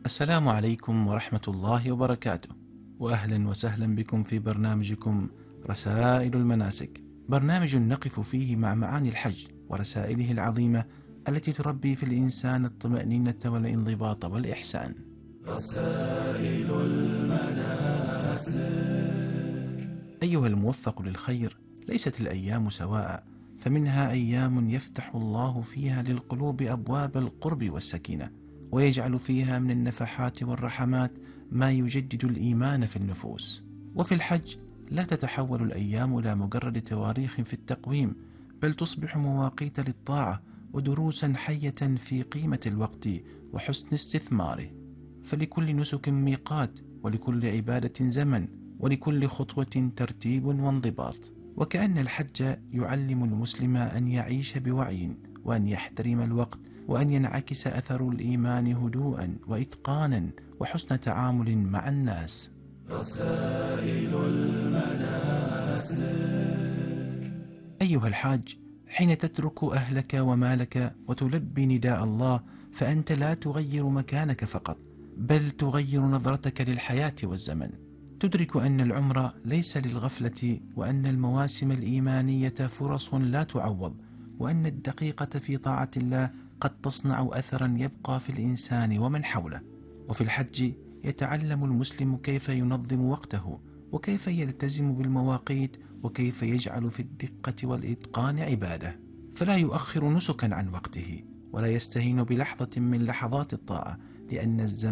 السلام عليكم ورحمة الله وبركاته، وأهلا وسهلا بكم في برنامجكم رسائل المناسك، برنامج نقف فيه مع معاني الحج ورسائله العظيمة التي تربي في الإنسان الطمأنينة والانضباط والإحسان. رسائل المناسك. أيها الموفق للخير، ليست الأيام سواء، فمنها أيام يفتح الله فيها للقلوب أبواب القرب والسكينة، ويجعل فيها من النفحات والرحمات ما يجدد الإيمان في النفوس. وفي الحج لا تتحول الأيام إلى مجرد تواريخ في التقويم، بل تصبح مواقيت للطاعة ودروسا حية في قيمة الوقت وحسن استثماره. فلكل نسك ميقات، ولكل عبادة زمن، ولكل خطوة ترتيب وانضباط. وكأن الحج يعلم المسلم أن يعيش بوعي، وأن يحترم الوقت، وأن ينعكس أثر الإيمان هدوءا وإتقانا وحسن تعامل مع الناس. رسائل المناسك. أيها الحاج، حين تترك أهلك ومالك وتلبي نداء الله، فأنت لا تغير مكانك فقط، بل تغير نظرتك للحياة والزمن. تدرك أن العمر ليس للغفلة، وأن المواسم الإيمانية فرص لا تعوض، وأن الدقيقة في طاعة الله قد تصنع أثرا يبقى في الإنسان ومن حوله. وفي الحج يتعلم المسلم كيف ينظم وقته، وكيف يلتزم بالمواقيت، وكيف يجعل في الدقة والإتقان عبادة، فلا يؤخر نسكا عن وقته، ولا يستهين بلحظة من لحظات الطاعة، لأن الزمن